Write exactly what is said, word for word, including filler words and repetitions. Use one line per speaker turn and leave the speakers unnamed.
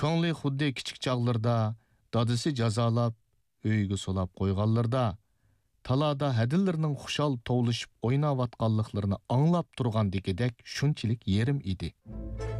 ko'ngli xuddi kichik chog'larda dadisi jazolab uyiga solab qo'yganlarda talada hadillarning xushal tovlashib o'ynayotganliklarini anglab turgandagidek shunchalik yerim edi.